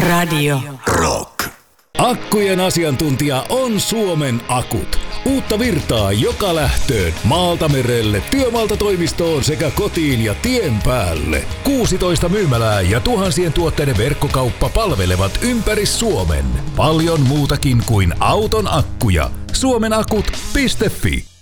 Radio Rock. Akkujen asiantuntija on Suomen Akut. Uutta virtaa joka lähtöön, maalta merelle, työmaalta toimistoon sekä kotiin ja tien päälle. 16 myymälää ja tuhansien tuotteiden verkkokauppa palvelevat ympäri Suomen. Paljon muutakin kuin auton akkuja. Suomenakut.fi